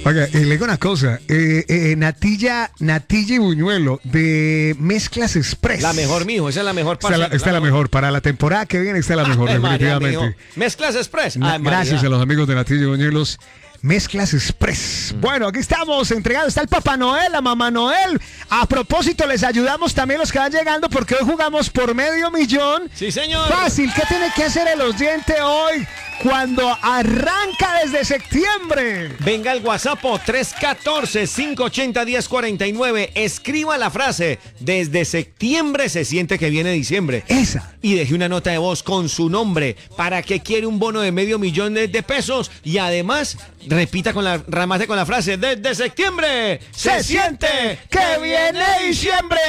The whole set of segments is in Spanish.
Oiga, le digo una cosa, natilla y buñuelo de Mezclas Express. La mejor, mijo, esa es la mejor. Esta es la mejor, para la temporada que viene esta es la mejor, definitivamente. María, Mezclas Express. Gracias a los amigos de Natilla y buñuelos. Mezclas Express. Bueno, aquí estamos entregando. Está el Papá Noel, la Mamá Noel. A propósito, les ayudamos también los que van llegando porque hoy jugamos por $500,000. Sí, señor. Fácil. ¿Qué tiene que hacer el oyente hoy cuando arranca desde septiembre? Venga al WhatsApp 314-580-1049. Escriba la frase: desde septiembre se siente que viene diciembre. Esa. Y deje una nota de voz con su nombre. ¿Para qué quiere un bono de $500,000 de pesos? Y además, repita remate con la frase: desde septiembre se siente que viene diciembre.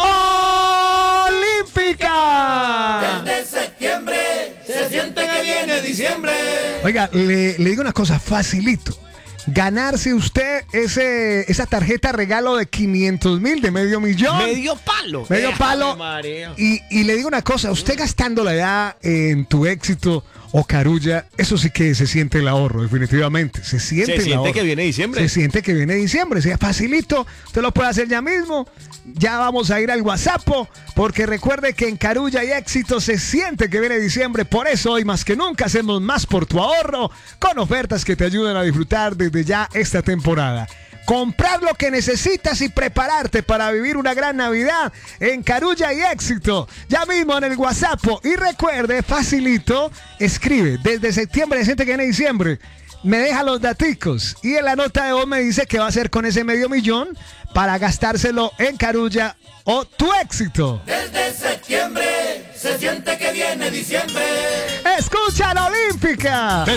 ¡Olímpica! Desde septiembre se siente que viene diciembre. Oiga, le digo una cosa, facilito. Ganarse usted esa tarjeta regalo de $500,000 de $500,000. Medio palo. Medio palo. Y le digo una cosa, usted gastándola ya en Tu Éxito o Carulla, eso sí que se siente el ahorro, definitivamente. Se siente que viene diciembre. Se siente que viene diciembre. Sea facilito, usted lo puede hacer ya mismo. Ya vamos a ir al WhatsApp, porque recuerde que en Carulla y Éxito se siente que viene diciembre. Por eso hoy más que nunca hacemos más por tu ahorro, con ofertas que te ayudan a disfrutar desde ya esta temporada. Comprar lo que necesitas y prepararte para vivir una gran Navidad en Carulla y Éxito. Ya mismo en el WhatsApp. Y recuerde, facilito, escribe: desde septiembre se siente que viene diciembre. Me deja los daticos y en la nota de voz me dice qué va a hacer con ese $500,000 para gastárselo en Carulla o Tu Éxito. Desde septiembre se siente que viene diciembre. Escucha la Olímpica.